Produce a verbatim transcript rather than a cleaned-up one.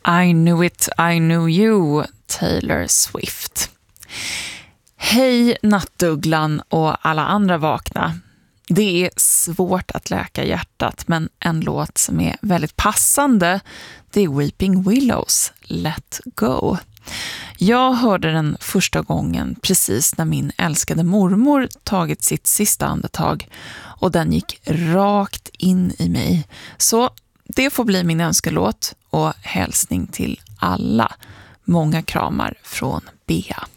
I knew it, I knew you, Taylor Swift. Hej nattugglan och alla andra vakna. Det är svårt att läka hjärtat, men en låt som är väldigt passande, det är Weeping Willows, Let Go. Jag hörde den första gången precis när min älskade mormor tagit sitt sista andetag och den gick rakt in i mig. Så det får bli min önskelåt och hälsning till alla. Många kramar från Bea.